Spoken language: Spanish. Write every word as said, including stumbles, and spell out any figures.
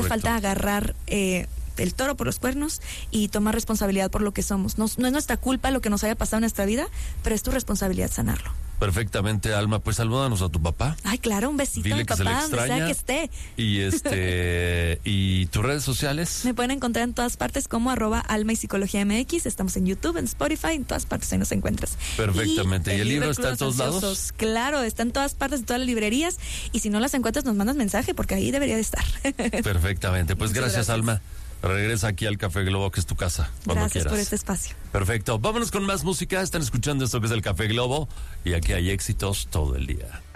falta agarrar eh, el toro por los cuernos y tomar responsabilidad por lo que somos. No, no es nuestra culpa lo que nos haya pasado en nuestra vida, pero es tu responsabilidad sanarlo. Perfectamente, Alma. Pues salúdanos a tu papá. Ay, claro, un besito Dile a mi que se le papá, donde extraña. sea que esté. Y este y tus redes sociales. Me pueden encontrar en todas partes como arroba alma y psicología M X. Estamos en YouTube, en Spotify, en todas partes ahí nos encuentras. Perfectamente. ¿Y, ¿Y el libro está en todos Ansiosos, lados? Claro, está en todas partes, en todas las librerías. Y si no las encuentras, nos mandas mensaje porque ahí debería de estar. Perfectamente. Pues gracias, gracias, Alma. Regresa aquí al Café Globo, que es tu casa, cuando Gracias quieras. por este espacio. Perfecto. Vámonos con más música. Están escuchando esto que es el Café Globo y aquí hay éxitos todo el día.